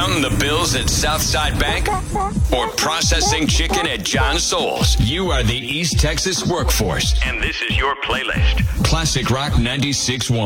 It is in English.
Counting the bills at Southside Bank? Or processing chicken at John Souls? You are the East Texas workforce. And this is your playlist. Classic Rock 96.1.